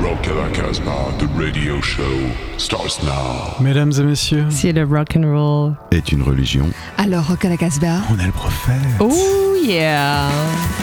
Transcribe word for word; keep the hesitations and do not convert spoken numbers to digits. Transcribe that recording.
Rock à la Casbah, the radio show starts now. Mesdames et messieurs, si le rock and roll est une religion, alors Rock à la Casbah, on est le prophète. Oh yeah.